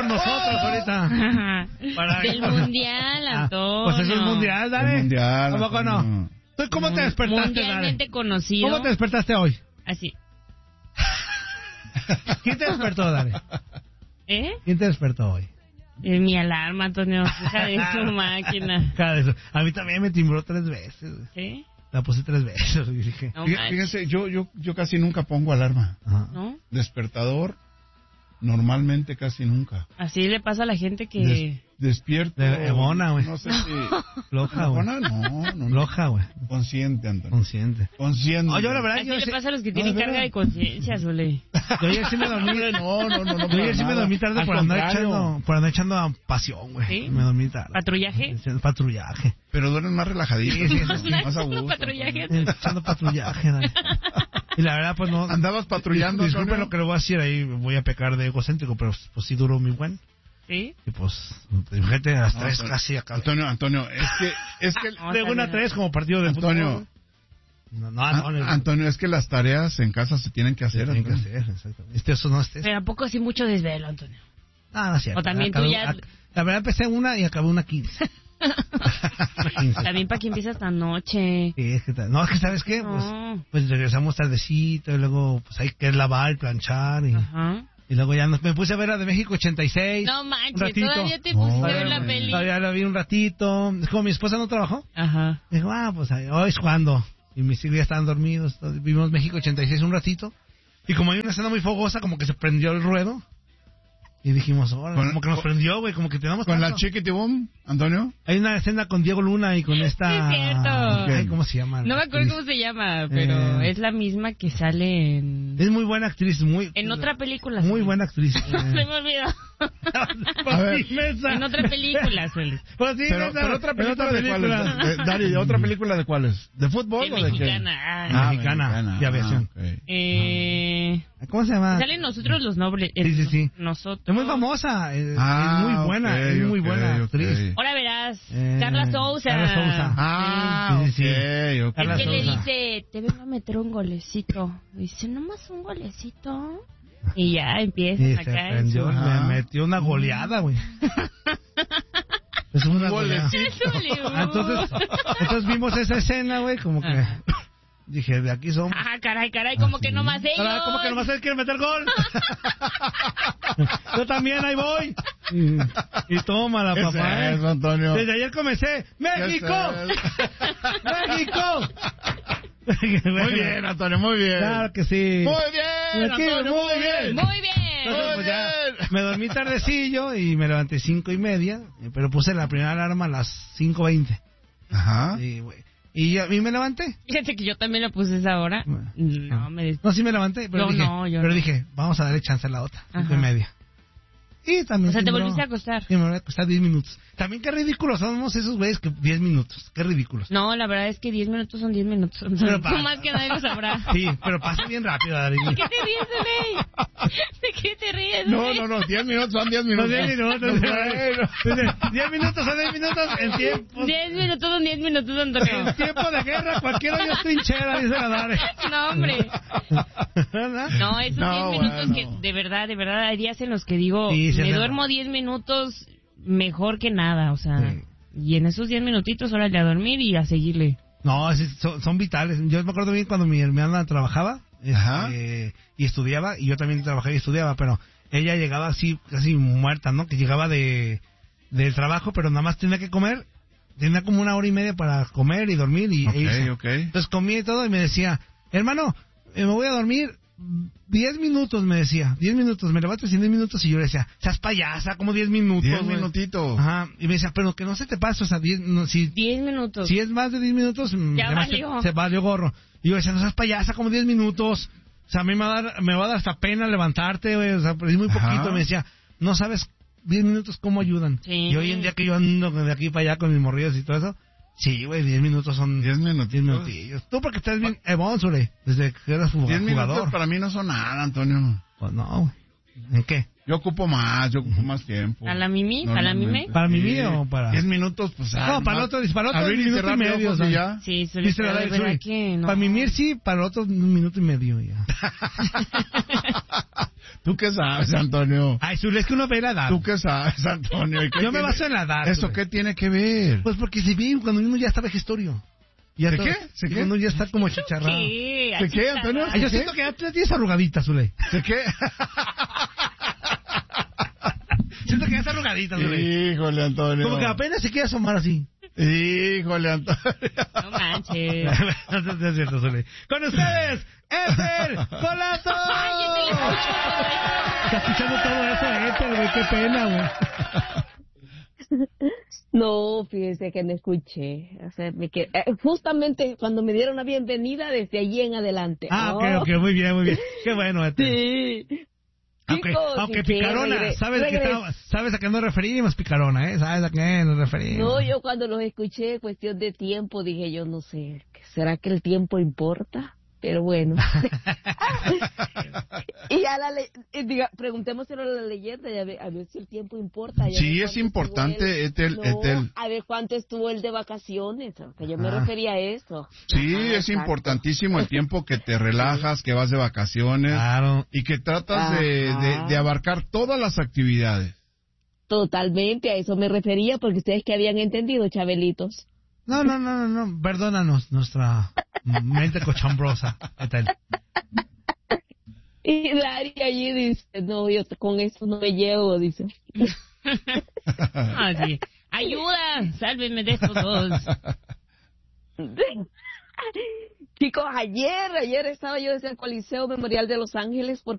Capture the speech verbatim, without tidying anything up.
por nosotros ahorita. Para... Del mundial, Antonio. Pues es el mundial, dale. El mundial. ¿Cómo que no? ¿Tú cómo te despertaste, mundialmente dale? conocido. ¿Cómo te despertaste hoy? Así. ¿Quién te despertó, dale? ¿Eh? ¿Quién te despertó hoy? Eh, mi alarma, Antonio. Hija de su máquina. A mí también me timbró tres veces. ¿Sí? La puse tres veces y dije... No Fíjense, yo, yo, yo casi nunca pongo alarma. Ajá. ¿No? Despertador, normalmente casi nunca. Así le pasa a la gente que... Des, despierto... De Ebona, güey. No sé si... Floja, güey. ¿Ebona? No, no. Floja, güey. Consciente, Antonio. Consciente. Consciente. Oh, yo la verdad... Así yo le sé... pasa a los que No, tienen de carga verdad. de conciencia, Zule. Yo ayer sí me dormí... No, no, no, no. Yo ayer sí me dormí tarde Al por andar, contrario. echando, por andar echando a pasión, güey. ¿Sí? Me dormí tarde. ¿Patrullaje? Patrullaje. Pero duermes más relajadito. Sí, sí, sí. Más a ¿Echando gusto. patrullaje? Echando patrullaje, dale. Y la verdad, pues no... ¿Andabas patrullando, Disculpen Antonio? lo que le voy a decir ahí, voy a pecar de egocéntrico, pero pues sí duró muy buen. ¿Sí? Y pues, fíjate, a las No, tres Antonio, casi acabé. Antonio, Antonio, es que... Es que No, De una a tres como partido de Antonio, fútbol. No, no, a- no, no, Antonio, es que las tareas en casa se tienen que se hacer. tienen que Antonio. hacer, exactamente. Este, eso no este. Pero ¿a poco sí mucho desvelo, Antonio? No, no es cierto. O también tú Acabé- ya- ac- La verdad empecé una y acabé una quince. Una quince. También para que empiece esta noche. Sí, es que, ta- no, es que ¿sabes qué? Pues, No. pues regresamos tardecito y luego pues hay que lavar, planchar y, Ajá. y luego ya nos, me puse a ver la de México ochenta y seis. No un manches, ratito. todavía te pusiste No, a ver la güey. peli. Todavía la vi un ratito. Es como mi esposa no trabajó. Ajá. Dijo, ah, pues ahí, hoy es cuando. Y mis hijos ya estaban dormidos. Entonces, vimos México ochenta y seis un ratito. Y como hay una escena muy fogosa, como que se prendió el ruedo. Y dijimos, órale, Con- como que nos con- prendió, güey, como que tenemos ¿Con la tanto. chiquitibum, Antonio? Hay una escena con Diego Luna y con esta... Sí, es cierto. Ay, ¿cómo se llama? No me acuerdo cómo se llama, pero Eh. es la misma que sale en... Es muy buena actriz, muy... En otra película. Muy Zuli. buena actriz. Se me olvidó. Pues A ver. sí, Mesa. En otra película, Zuli. Pues sí, Pero, Mesa, pero otra en película de película. cuáles? De- Dari, ¿otra película de cuáles? ¿De fútbol Sí, o de qué? mexicana. Ah, Ah, mexicana, de aviación. Ah, ok. Eh... ¿Cómo se llama? Salen nosotros los nobles. Sí, sí, sí. Nosotros. Es muy famosa. Es, Ah, es muy buena, ok, es muy ok, buena ok. actriz. Ahora verás. Eh, Carla Sousa. Carla Sousa. Ah, Sí, sí, sí. ok, ok. Carla Es que le Sousa. dice, te vengo a meter un golecito. Dice, nomás un golecito. Y ya empieza Sí, se acá. en prendió, su- Ajá. me metió una goleada, güey. Es una goleada. golecito. Ah, entonces, entonces vimos esa escena, güey, como que Ajá. dije, de aquí somos. Ah, caray, caray, como que nomás ellos. Ahora, ¿cómo que nomás él quiere meter gol? Yo también, ahí voy. Y, y tómala, ¿Qué es papá. ¿eh? eso, Antonio? Desde ayer comencé. ¡México! ¿Qué es ¡México! Muy bien, Antonio, muy bien. Claro que sí. Muy bien, Aquí, Antonio, muy bien. Muy bien. Entonces, Muy pues ya, bien. me dormí tardecillo y me levanté cinco y media, eh, pero puse la primera alarma a las cinco veinte. Ajá. Y, güey, y, ya- y me levanté. Fíjate que yo también lo puse a esa hora. No, me des... No, sí me levanté, pero, No, dije, no, yo pero no. dije, vamos a darle chance a la otra, cinco Ajá. y media. Y también O sea, te timbró. volviste a acostar. Sí, me volví a acostar diez minutos. También qué ridículos somos esos güeyes que diez minutos. Qué ridículos. No, la verdad es que diez minutos son diez minutos. Pero Tú pa- más que nadie lo sabrá. Sí, pero pasa bien rápido, Dari. ¿De qué te ríes, Ley? ¿De qué te ríes? No, Ley? no, no, diez minutos son diez No, minutos. diez minutos. Bueno. diez minutos son diez minutos en tiempo. Diez minutos son diez minutos, En Antonio. tiempo de guerra, cualquier hoyo es trinchera, dice la Dari. No, hombre. ¿Verdad? No, esos No, diez minutos bueno. que, de verdad, de verdad, hay días en los que digo, Sí, se me hace- duermo diez minutos mejor que nada, o sea. Sí. Y en esos diez minutitos, órale a dormir y a seguirle. No, sí, son, son vitales. Yo me acuerdo bien cuando mi hermana trabajaba Ajá. este, y estudiaba, y yo también trabajaba y estudiaba, pero ella llegaba así, casi muerta, ¿no? Que llegaba de del trabajo, pero nada más tenía que comer, tenía como una hora y media para comer y dormir y Ok, e irse. ok. Entonces comía y todo y me decía, hermano, eh, me voy a dormir diez minutos, me decía, diez minutos, me levanto en diez minutos y yo le decía, seas payasa, como diez minutos. Diez güey". minutitos. Ajá, y me decía, pero que no se te pase, o sea, diez, no, si, Diez minutos. si es más de diez minutos, mm, Ya además valió. Se, se valió gorro. Y yo decía, no seas payasa, como diez minutos. O sea, a mí me va a dar, me va a dar hasta pena levantarte, güey, o sea, pero es muy Ajá. poquito. Me decía, no sabes diez minutos cómo ayudan. Sí. Y hoy en día que yo ando de aquí para allá con mis morrillos y todo eso, sí, güey, diez minutos son Diez minutitos. diez minutillos. Tú porque estás bien evonsure, desde que eras Diez jugador. minutos para mí no son nada, Antonio. Pues no, güey. ¿En qué? Yo ocupo más, yo ocupo más tiempo. ¿A la Mimi? ¿Para la Mimi? ¿Para Sí. Mimi o para...? Diez minutos, pues... ah, No, para el más. otro, para el otro Abrir y minuto y cerrar medio, ojos o sea. y ya. Sí, se Dice la de Dari, verdad Zuri, que no. Para mimir sí, para el otro un minuto y medio ya. ¿Tú qué sabes, Antonio? Ay, Zule, es que uno ve la edad. ¿Tú qué sabes, Antonio? ¿Y qué Yo me tiene- baso en la edad. ¿Eso Zule. qué tiene que ver? Pues porque se ve cuando uno ya está vejestorio. Ya ¿Se está- qué? ¿Se qué? Cuando uno ya está como chicharrado. ¿Qué? ¿Se Así qué, está Antonio? raro. Ay, yo ¿Qué? siento que ya tienes arrugadita, Zule. ¿De qué? Siento que ya está arrugadita, Zule. Híjole, Antonio. Como que apenas se quiere asomar así. Híjole, Antonio. No manches. No, no es cierto, Zule. Con ustedes, Ethel Colazo. Está escuchando todo eso, Ethel, güey. Qué pena, güey. No, fíjese que no escuché. O sea, me quedé- eh, justamente cuando me dieron la bienvenida, desde allí en adelante. Ah, ok, Oh, ok, muy bien, muy bien. Qué bueno, Ethel. Sí. Aunque, Chicos, aunque ¿y qué? picarona, Regre- sabes, que regres- estaba- sabes a qué nos referimos, picarona, ¿eh? Sabes a qué nos referimos. No, yo cuando los escuché, cuestión de tiempo, dije yo, no sé, ¿será que el tiempo importa? Pero bueno. Y a la le eh, diga, preguntémoselo a la leyenda y a ver, a ver si el tiempo importa. y a Sí, ver es cuánto importante, estuvo Ethel, no, Ethel. a ver cuánto estuvo el de vacaciones, que yo me Ah. refería a eso. Sí, Ajá, es exacto. importantísimo el tiempo que te relajas, que vas de vacaciones Claro. y que tratas de, Ajá. de, de abarcar todas las actividades. Totalmente, a eso me refería, porque ustedes que habían entendido, Chabelitos. No, no, no, no, no, perdónanos, nuestra mente cochambrosa, Ethel. Y Dari allí dice, no, yo con eso no me llevo, dice. Ah, sí. Ayuda, sálvenme de estos dos. Chicos, ayer, ayer estaba yo desde el Coliseo Memorial de Los Ángeles porque